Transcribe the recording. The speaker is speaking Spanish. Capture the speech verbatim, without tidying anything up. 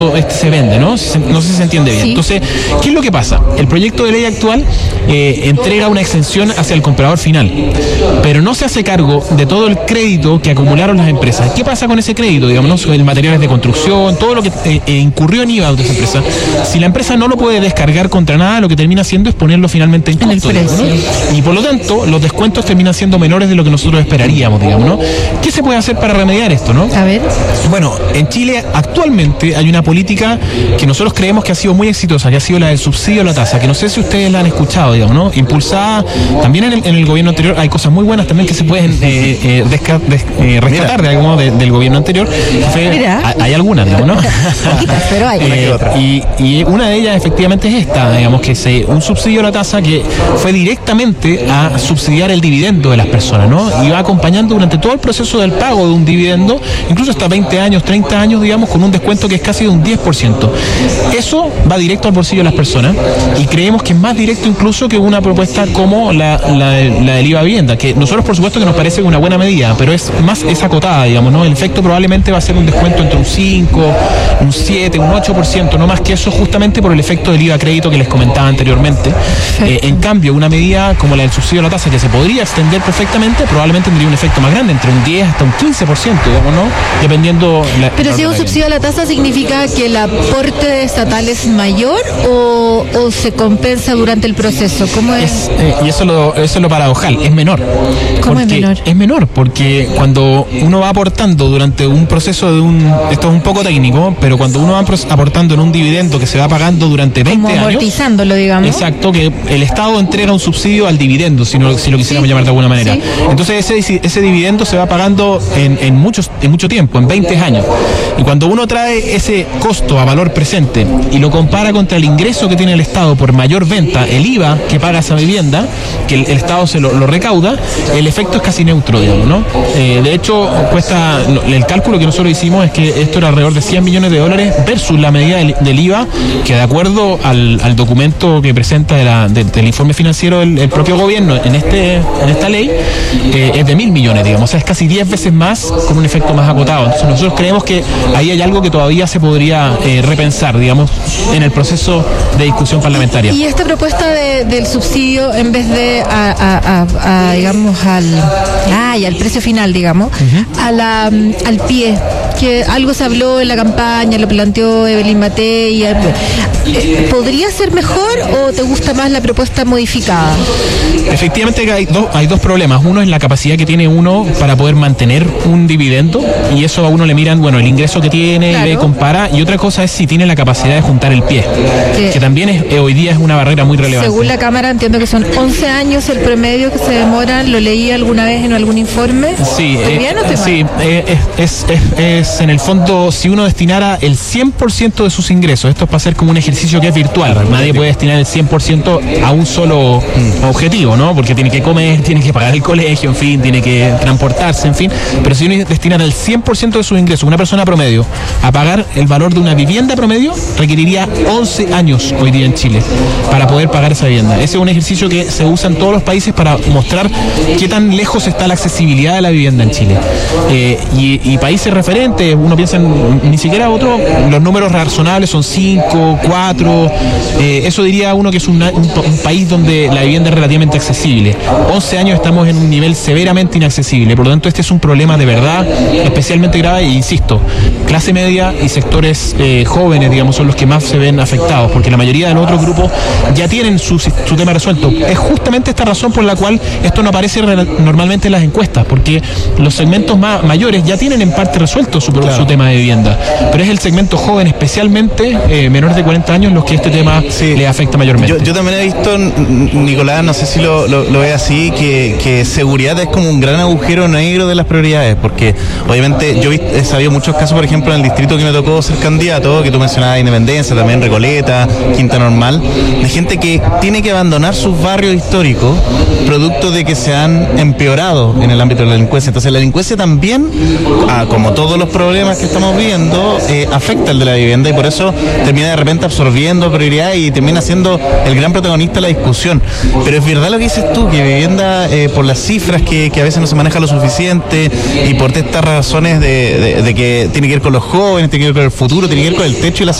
este se vende, ¿no? No sé si se entiende bien. Sí. Entonces, ¿qué es lo que pasa? El proyecto de ley actual eh, entrega una exención hacia el comprador final, pero no se hace cargo de todo el crédito que acumularon las empresas. ¿Qué pasa con ese crédito? Digamos, ¿no? El materiales de construcción, todo lo que eh, eh, incurrió en I V A de esa empresa. Si la empresa no lo puede descargar contra nada, lo que termina haciendo es ponerlo finalmente en costo, en el precio, ¿no? Y por lo tanto, los descuentos terminan siendo menores de lo que nosotros esperaríamos, digamos, ¿no? ¿Qué se puede hacer para remediar esto, no? A ver. Bueno, en Chile actualmente hay una política que nosotros creemos que ha sido muy exitosa, que ha sido la del subsidio a la tasa, que no sé si ustedes la han escuchado, digamos, ¿no? Impulsada también en el, en el gobierno anterior. Hay cosas muy buenas también que se pueden eh, eh, desca, des, eh, rescatar de algún modo de, del gobierno anterior. Fue, hay algunas, digamos, ¿no? Pero hay. Eh, y, y una de ellas efectivamente es esta, digamos, que se un subsidio a la tasa que fue directamente a subsidiar el dividendo de las personas, ¿no? Y va acompañando durante todo el proceso del pago de un dividendo, incluso hasta veinte años, treinta años, digamos, con un descuento que es casi de un diez por ciento. Eso va directo al bolsillo de las personas y creemos que es más directo incluso que una propuesta como la, la, la del I V A vivienda, que nosotros por supuesto que nos parece una buena medida, pero es más es acotada, digamos, ¿no? El efecto probablemente va a ser un descuento entre un cinco, un siete, un ocho por ciento, no más que eso, justamente por el efecto del I V A crédito que les comentaba anteriormente. Eh, en cambio, una medida como la del subsidio a la tasa, que se podría extender perfectamente, probablemente tendría un efecto más grande, entre un diez hasta un quince por ciento, digamos, ¿no? Dependiendo... La, pero si es un subsidio a la tasa, ¿significa que el aporte estatal es mayor o, o se compensa durante el proceso? ¿Cómo es? es eh, y eso, lo, eso es lo paradojal, es menor. ¿Cómo es menor? Es menor, porque cuando uno va aportando durante un proceso de un... Esto es un poco técnico, pero cuando uno va aportando en un dividendo que se va pagando durante veinte como años... amortizándolo, digamos. Exacto, que el Estado entrega un subsidio al dividendo, si, no, si lo quisiéramos sí, llamar de alguna manera. Sí. Entonces ese, ese dividendo se va pagando en, en, muchos, en mucho tiempo, en veinte años. Y cuando uno trae ese costo a valor presente y lo compara contra el ingreso que tiene el Estado por mayor venta, el I V A que paga esa vivienda, que el, el Estado se lo, lo recauda, el efecto es casi neutro, digamos, ¿no? Eh, de hecho, cuesta, el cálculo que nosotros hicimos es que esto era alrededor de cien millones de dólares versus la medida del, del I V A, que de acuerdo al, al documento que presenta de la, de, del informe financiero del el propio gobierno en este en esta ley, eh, es de mil millones, digamos, o sea, es casi diez veces más con un efecto más acotado. Entonces nosotros creemos que ahí hay algo que todavía se podría eh, repensar, digamos, en el proceso de discusión parlamentaria. Y esta propuesta de, del subsidio, en vez de a, a, a, a digamos al ah, y al precio final, digamos, uh-huh. a la, al pie, que algo se habló en la campaña, lo planteó Evelyn Matei, eh, ¿podría ser mejor o te gusta más la propuesta modificada? Efectivamente hay, do, hay dos problemas. Uno es la capacidad que tiene uno para poder mantener un dividendo, y eso a uno le miran, bueno, el ingreso que tiene, claro, y ve, compara, y otra cosa es si tiene la capacidad de juntar el pie, sí, que también es, eh, hoy día es una barrera muy relevante. Según la Cámara entiendo que son once años el promedio que se demoran, lo leí alguna vez en algún informe. Sí, ¿Estoy eh, bien o estoy mal? Sí, eh, es, es, es, es en el fondo, si uno destinara el cien por ciento de sus ingresos, esto es para hacer como un ejercicio que es virtual, nadie puede destinar el cien por ciento a un solo mm. objetivo, ¿no? Porque tiene que comer, tiene que pagar el colegio, en fin, tiene que transportarse, en fin, pero si uno destinara el cien por ciento de sus ingresos, una persona promedio, a pagar el valor de una vivienda promedio, requeriría once años hoy día en Chile para poder pagar esa vivienda. Ese es un ejercicio que se usa en todos los países para mostrar qué tan lejos está la accesibilidad de la vivienda en Chile. Eh, y, y países referentes, uno piensa en, ni siquiera otro, los números razonables son cinco, cuatro, eh, eso diría uno que es una, un, un país donde la vivienda es relativamente accesible. once años estamos en un nivel severamente inaccesible, por lo tanto este es un problema de verdad especialmente grave, e insisto, clase media y sectores eh, jóvenes, digamos, son los que más se ven afectados, porque la mayoría de los otros grupos ya tienen su, su tema resuelto. Es justamente esta razón por la cual esto no aparece re, normalmente en las encuestas, porque los segmentos más mayores ya tienen en parte resuelto su, claro, su tema de vivienda, pero es el segmento joven, especialmente eh, menores de cuarenta años, los que este tema sí le afecta mayormente. Yo, yo también he visto, Nicolás, no sé si lo, lo, lo ve así, que, que seguridad es como un gran agujero negro de las prioridades, porque obviamente yo he sabido muchos casos, por ejemplo, en el distrito que me tocó ser candidato, que tú mencionabas Independencia, también Recoleta, Quinta Normal, de gente que tiene que abandonar sus barrios históricos producto de que se han empeorado en el ámbito de la delincuencia. Entonces la delincuencia también, ah, como todos los problemas que estamos viendo eh, afecta al de la vivienda y por eso termina de repente absorbiendo prioridad y termina siendo el gran protagonista de la discusión. Pero es verdad lo que dices tú, que vivienda, eh, por las cifras que, que a veces no se maneja lo suficiente y por estas razones de, de, de que tiene que ver con los jóvenes, tiene que ver con el futuro, tiene que ver con el techo y la